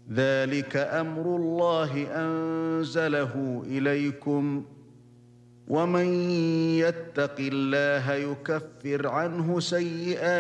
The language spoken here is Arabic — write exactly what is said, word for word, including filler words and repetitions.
ذلك أمر الله أنزله إليكم ومن يتق الله يكفر عنه سيئاته